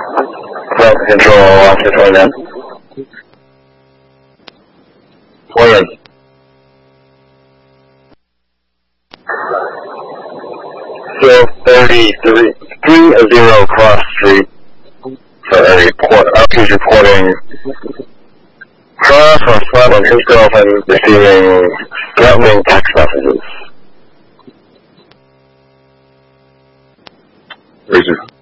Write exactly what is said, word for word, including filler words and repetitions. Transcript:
Flight control officer twenty-nine. Plan. Hill thirty-three, three zero Cross Street. For a report, Archie's reporting Cross on spot with his girlfriend receiving threatening text messages. Ranger.